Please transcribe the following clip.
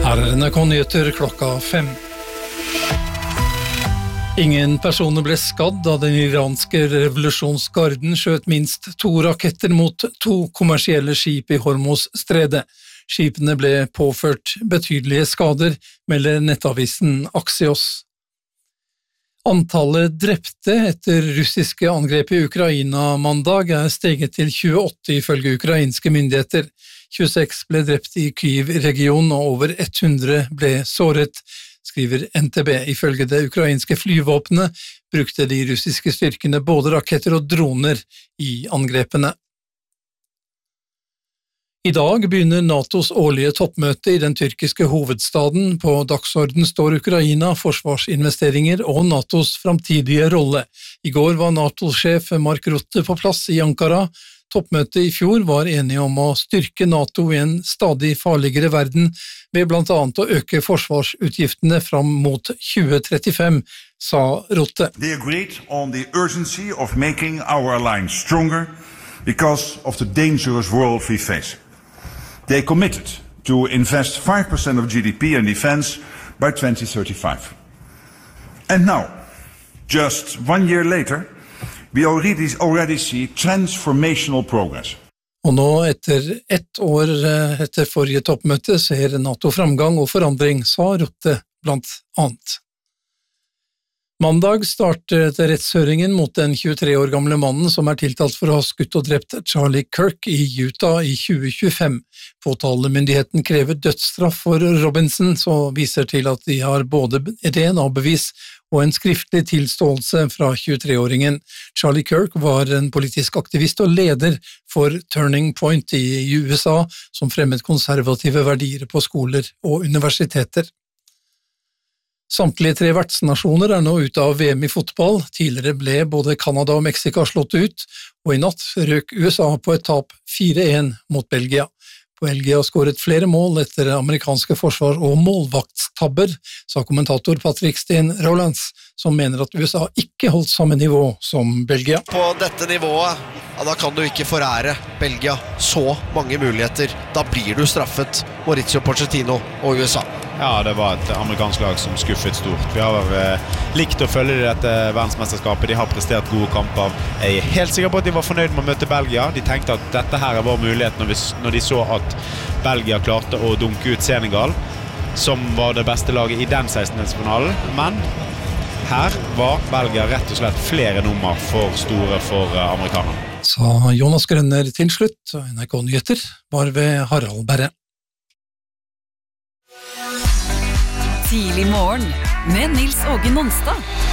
Her er NRK-nyheter klokka 5. Ingen personer ble skadd da den iranske revolusjonsgarden skjøt minst 2 raketter mot 2 kommersielle skip i Hormuz-stredet. Skipene ble påført betydelige skader, melder nettavisen Axios. Antallet drepte etter russiske angrep i Ukraina mandag er steget til 28 ifølge ukrainske myndigheter. 26 ble drept i Kyiv-regionen og over 100 ble såret, skriver NTB. Ifølge det ukrainske flyvåpenet brukte de russiske styrkene både raketter og droner i angrepene. I dag begynner NATOs årlige toppmøte i den tyrkiske hovedstaden. På dagsorden står Ukraina, forsvarsinvesteringer og NATOs framtidige rolle. I går var NATO-sjef Mark Rutte på plass i Ankara. Toppmøtet i fjor var enige om å styrke NATO i en stadig farligere verden ved blant annet å øke forsvarsutgiftene fram mot 2035, sa Rutte. They agreed on the urgency of making our alliance stronger because of the dangerous world we face. They committed to invest 5% of GDP in defense by 2035. And now, just 1 year later, we already see transformational progress. Og nå etter 1 år etter forrige toppmøte ser NATO framgang og forandring, sa Rutte blant annet. Mandag startet rettshøringen mot den 23 år gamle mannen som er tiltalt for å ha skutt og drept Charlie Kirk i Utah i 2025. Påtalemyndigheten krever dødsstraff for Robinson, så viser til at de har både DNA-bevis og en skriftlig tilståelse fra 23-åringen. Charlie Kirk var en politisk aktivist og leder for Turning Point i USA, som fremmet konservative verdier på skoler og universiteter. Samtlige 3 vertsnasjoner er nå ute av VM i fotball. Tidligere ble både Canada og Mexico slått ut, og i natt røk USA på et tap 4-1 mot Belgia. Belgia har skåret flere mål etter amerikanske forsvar- og målvaktstabber, sa kommentator Patrick Steen Rolands, som mener at USA ikke holdt samme nivå som Belgia. På dette nivået, da kan du ikke forære Belgia så mange muligheter. Da blir du straffet, Mauricio Pochettino og USA. Ja, det var et amerikansk lag som skuffet stort. Vi har likt å følge dette verdensmesterskapet. De har prestert gode kamper. Jeg er helt sikker på at de var fornøyd med å møte Belgia. De tenkte at dette her er vår mulighet når de så at Belgia klarte å dunke ut Senegal, som var det beste laget i den 16-finalen. Men her var Belgia rett og slett flere nummer for store for amerikanerne. Sa Jonas Grønner til slutt, og NRK-nyheter var ved Harald Berre. Tidlig morgen med Nils Åge Nonstad.